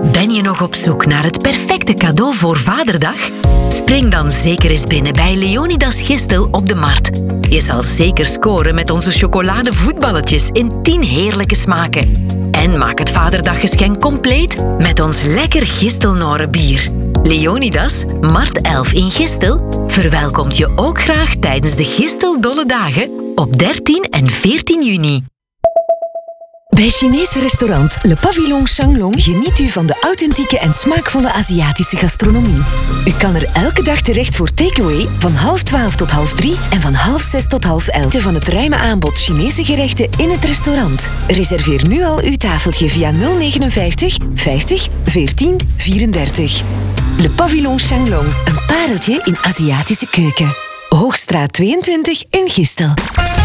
Ben je nog op zoek naar het perfecte cadeau voor Vaderdag? Spring dan zeker eens binnen bij Leonidas Gistel op de Markt. Je zal zeker scoren met onze chocoladevoetballetjes in 10 heerlijke smaken. En maak het Vaderdaggeschenk compleet met ons lekker Gistelnoren bier. Leonidas, Markt 11 in Gistel, verwelkomt je ook graag tijdens de Gisteldolle Dagen op 13 en 14 juni. Bij Chinese restaurant Le Pavillon Shanglong geniet u van de authentieke en smaakvolle Aziatische gastronomie. U kan er elke dag terecht voor takeaway van 11:30 tot 15:30 en van 6:30 tot 11:30 van het ruime aanbod Chinese gerechten in het restaurant. Reserveer nu al uw tafeltje via 059 50 14 34. Le Pavillon Shanglong, een pareltje in Aziatische keuken. Hoogstraat 22 in Gistel.